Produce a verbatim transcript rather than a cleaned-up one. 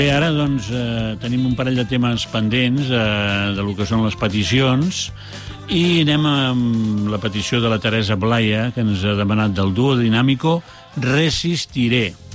Bé, ara doncs, eh, tenim un parell de temes pendents eh, de lo que són les peticions i anem amb la petició de la Teresa Blaya, que ens ha demanat del duo dinàmico Resistiré.